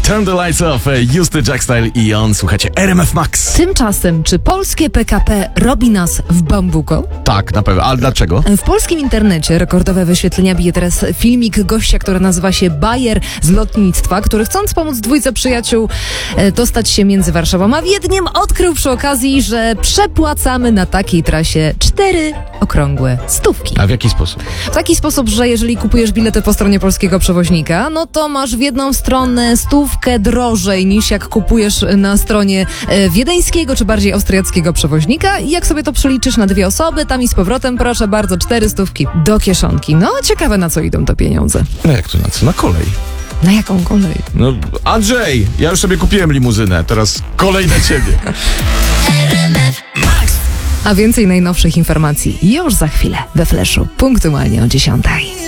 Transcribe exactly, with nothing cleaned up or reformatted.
Turn the Lights Off, Justy Jackstyle i on, słuchacie, R M F Max. Tymczasem, czy polskie P K P robi nas w bambuko? Tak, na pewno, ale dlaczego? W polskim internecie rekordowe wyświetlenia bije teraz filmik gościa, który nazywa się Bayer z lotnictwa, który chcąc pomóc dwójce przyjaciół e, dostać się między Warszawą a Wiedniem, odkrył przy okazji, że przepłacamy na takiej trasie cztery okrągłe stówki. A w jaki sposób? W taki sposób, że jeżeli kupujesz bilety po stronie polskiego przewoźnika, no to masz w jedną stronę stówkę drożej niż jak kupujesz na stronie e, wiedeńskiego czy bardziej austriackiego przewoźnika i jak sobie to przeliczysz na dwie osoby, tam i z powrotem, proszę bardzo, cztery stówki do kieszonki. No, ciekawe na co idą te pieniądze. No jak to na co? Na kolej. Na jaką kolej? No, Andrzej, ja już sobie kupiłem limuzynę, teraz kolej na ciebie. A więcej najnowszych informacji już za chwilę we Flashu, punktualnie o dziesiątej.